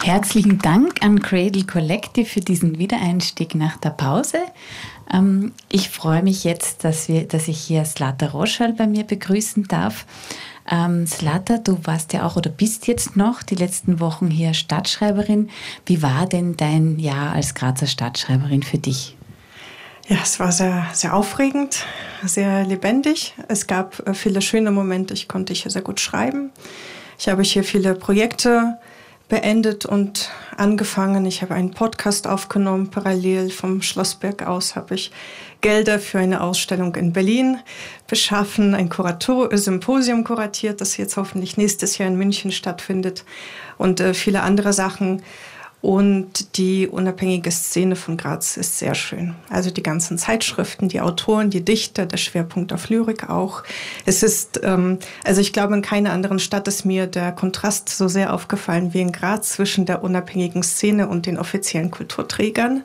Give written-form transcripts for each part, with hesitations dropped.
Herzlichen Dank an Cradle Collective für diesen Wiedereinstieg nach der Pause. Ich freue mich jetzt, dass ich hier Zlata Roschal bei mir begrüßen darf. Zlata, du warst ja auch oder bist jetzt noch die letzten Wochen hier Stadtschreiberin. Wie war denn dein Jahr als Grazer Stadtschreiberin für dich? Ja, es war sehr, sehr aufregend, sehr lebendig. Es gab viele schöne Momente. Ich konnte hier sehr gut schreiben. Ich habe hier viele Projekte beendet und angefangen. Ich habe einen Podcast aufgenommen. Parallel vom Schlossberg aus habe ich Gelder für eine Ausstellung in Berlin beschaffen, ein Symposium kuratiert, das jetzt hoffentlich nächstes Jahr in München stattfindet und viele andere Sachen. Und die unabhängige Szene von Graz ist sehr schön. Also die ganzen Zeitschriften, die Autoren, die Dichter, der Schwerpunkt auf Lyrik auch. Es ist, also ich glaube, in keiner anderen Stadt ist mir der Kontrast so sehr aufgefallen wie in Graz zwischen der unabhängigen Szene und den offiziellen Kulturträgern.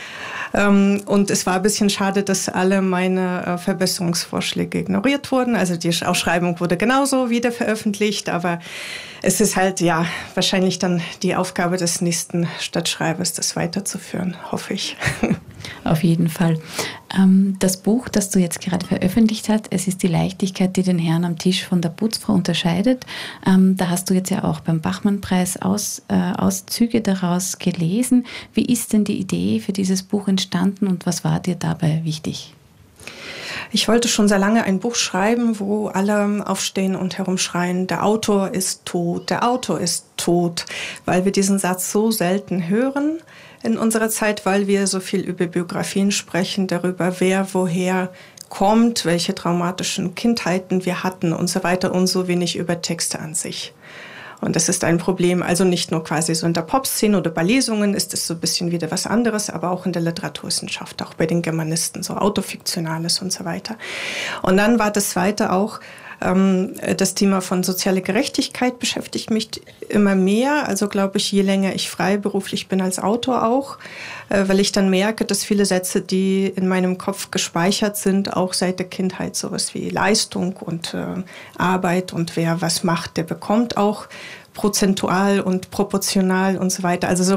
Und es war ein bisschen schade, dass alle meine Verbesserungsvorschläge ignoriert wurden. Also die Ausschreibung wurde genauso wieder veröffentlicht, aber es ist halt ja wahrscheinlich dann die Aufgabe des nächsten Stadtschreibers, das weiterzuführen, hoffe ich. Auf jeden Fall. Das Buch, das du jetzt gerade veröffentlicht hast, es ist die Leichtigkeit, die den Herrn am Tisch von der Putzfrau unterscheidet. Da hast du jetzt ja auch beim Bachmann-Preis Auszüge daraus gelesen. Wie ist denn die Idee für dieses Buch entstanden und was war dir dabei wichtig? Ich wollte schon sehr lange ein Buch schreiben, wo alle aufstehen und herumschreien, der Autor ist tot, der Autor ist tot, weil wir diesen Satz so selten hören in unserer Zeit, weil wir so viel über Biografien sprechen, darüber, wer woher kommt, welche traumatischen Kindheiten wir hatten und so weiter und so wenig über Texte an sich. Und das ist ein Problem, also nicht nur quasi so in der Popszene oder bei Lesungen ist es so ein bisschen wieder was anderes, aber auch in der Literaturwissenschaft, auch bei den Germanisten, so Autofiktionales und so weiter. Und dann war das Zweite auch, das Thema von sozialer Gerechtigkeit beschäftigt mich immer mehr. Also glaube ich, je länger ich freiberuflich bin als Autor auch, weil ich dann merke, dass viele Sätze, die in meinem Kopf gespeichert sind, auch seit der Kindheit sowas wie Leistung und Arbeit und wer was macht, der bekommt auch prozentual und proportional und so weiter. Also so